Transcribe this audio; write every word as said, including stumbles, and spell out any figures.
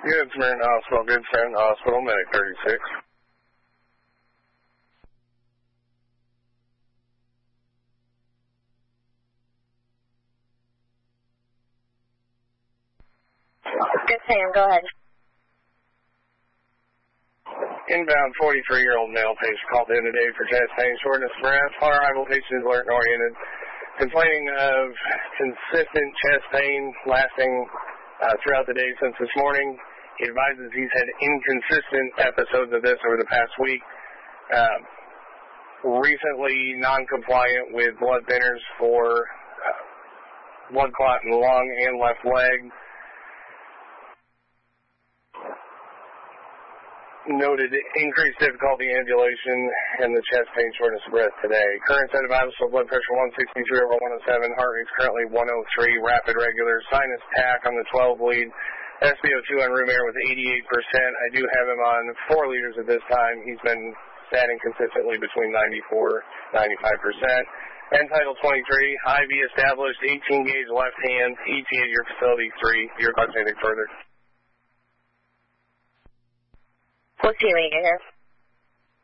Good Samaritan Hospital, Good Samaritan Hospital, Medic thirty-six. Good Sam, go ahead. Inbound forty-three-year-old male patient called in today for chest pain, shortness of breath. On arrival, patient is alert and oriented, complaining of consistent chest pain lasting uh, throughout the day since this morning. He advises he's had inconsistent episodes of this over the past week. Uh, recently non-compliant with blood thinners for uh, blood clot in the lung and left leg. Noted increased difficulty ambulation and the chest pain, shortness of breath today. Current set of vitals, blood pressure one sixty-three over one oh seven, heart rate's currently one oh three, rapid regular, sinus tach on the twelve lead, S p O two on room air with eighty-eight percent. I do have him on four liters at this time. He's been standing consistently between ninety-four, ninety-five percent. End tidal twenty-three, I V established, eighteen gauge left hand, E T A at your facility three. Your thoughts anything further? We'll see you when you get here.